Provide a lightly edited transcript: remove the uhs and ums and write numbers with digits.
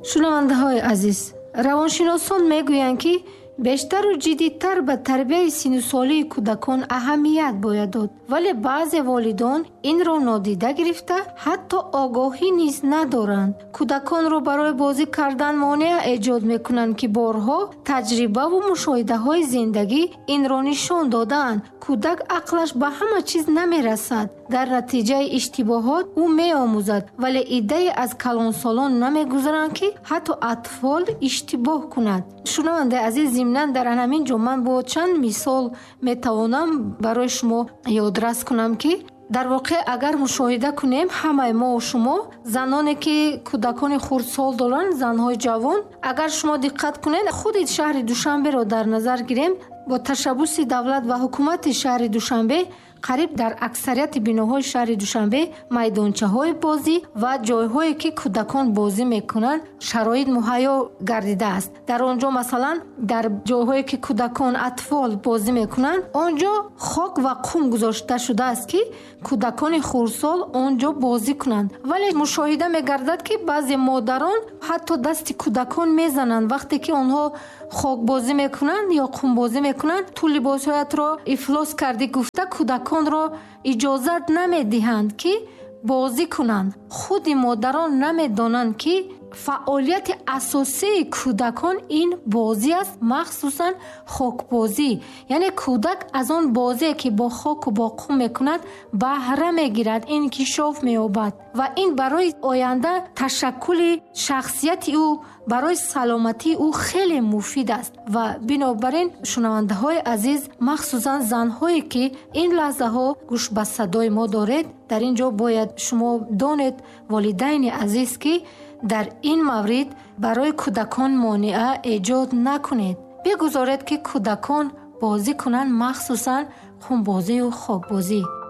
шунавандаҳои азиз, равоншиносон мегӯянд, ки бештару ҷиддитар ба тарбияи синнусолии кӯдакон аҳамият бояд дод, вале баъзе волидон инро нодида гирифта, ҳатто огоҳӣ низ надоранд. Кӯдаконро барои бозӣ кардан монеа эҷод мекунанд, ки борҳо таҷрибаву мушоҳидаҳои зиндагӣ инро нишон додаанд. кӯдак ақлаш ба ҳама чиз намерасад. дар натиҷаи иштибоҳот ӯ меомӯзад, вале иддаи аз калонсолон намегузаранд, ки ҳатто атфол иштибоҳ кунад. шунавандаи азиз, зимнан дар ҳамин ҷо ман бо чанд мисол метавонам барои шумо ёдрас кунам, ки дар воқеъ агар мушоҳида кунем, ҳамаи мо шумо заноне ки кӯдакони хурдсол доранд, занҳои ҷавон, агар шумо диққат кунед, худи шаҳри Душанберо дар назар гирем, бо ташаббуси давлат ва ҳукумати шаҳри Душанбе қариб дар аксарияти биноҳои шаҳри Душанбе майдончаҳои бозӣ ва ҷойҳое ки кӯдакон бозӣ мекунанд шароит муҳайё гардидааст. дар он ҷо масалан дар ҷойҳое ки кӯдакон атфол бозӣ мекунанд, он ҷо хок ва қум гузошта шудааст, ки кӯдакони хурдсол он ҷо бозӣ кунанд. вале мушоҳида мегардад, ки баъзе модарон ҳатто дасти кӯдакон мезананд вақте ки онҳо хокбозӣ мекунанд ё қумбозӣ мекунанд. ту либосҳоятро ифлос кардӣ гуфта кӯдаконро иҷозат намедиҳанд, ки бозӣ кунанд. худи модарон намедонанд, ки фаъолияти асосии кӯдакон ин бозӣ аст, махсусан хокбозӣ. яъне кӯдак аз он бозие ки бо хоку бо қум мекунад баҳра мегирад, инкишоф меёбад ва ин барои оянда ташаккули шахсияти ӯ, барои саломатии ӯ хеле муфид аст. ва бинобар ин шунавандаҳои азиз, махсусан занҳое ки ин лаҳзаҳо гӯш ба садои мо доред, дар ин ҷо бояд шумо донед, волидайни азиз, ки дар ин маврид барои кӯдакон монеа эҷод накунед. бигузоред, ки кӯдакон бозӣ кунанд, махсусан хумбозию хокбозӣ.